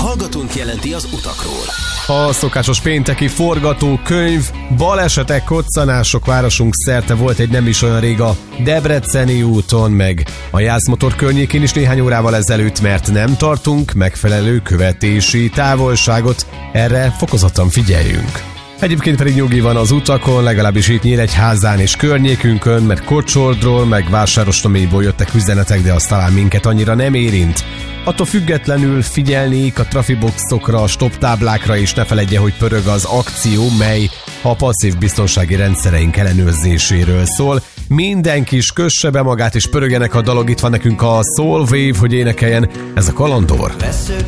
hallgatónk jelenti az utakról. A szokásos pénteki forgatókönyv, balesetek, koccanások városunk szerte volt egy nem is olyan rég a Debreceni úton, meg a Jászmotor környékén is néhány órával ezelőtt, mert nem tartunk megfelelő követési távolságot, erre fokozottan figyeljünk. Egyébként pedig nyugi van az utakon, legalábbis itt Nyíregyházán és környékünkön, mert Kocsordról, meg Vásárostoméból jöttek üzenetek, de az talán minket annyira nem érint. Attól függetlenül figyelnék a trafiboxokra, a stop táblákra, és ne feledje, hogy pörög az akció, mely a passzív biztonsági rendszereink ellenőrzéséről szól. Mindenki is kösse be magát, és pörögjenek a dalok. Itt van nekünk a Soul Wave, hogy énekeljen ez a Kalandor. Veszők